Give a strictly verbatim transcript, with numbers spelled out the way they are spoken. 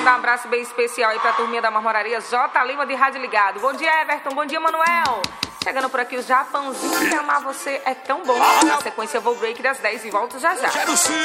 mandar um abraço bem especial aí pra turminha da Marmoraria, J. Lima de Rádio Ligado. Bom dia, Everton. Bom dia, Manuel. Chegando por aqui o Japãozinho, que amar você é tão bom. Na sequência, eu vou break das dez e volto já já.